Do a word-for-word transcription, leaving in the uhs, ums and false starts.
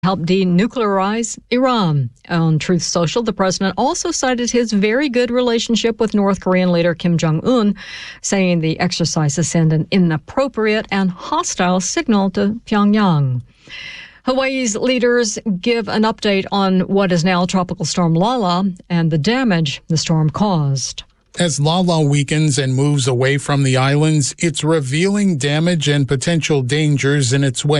help denuclearize Iran. On Truth Social, the president also cited his very good relationship with North Korean leader Kim Jong-un, saying the exercises send an inappropriate and hostile signal to Pyongyang. Hawaii's leaders give an update on what is now Tropical Storm Lala and the damage the storm caused. As Lala weakens and moves away from the islands, it's revealing damage and potential dangers in its way.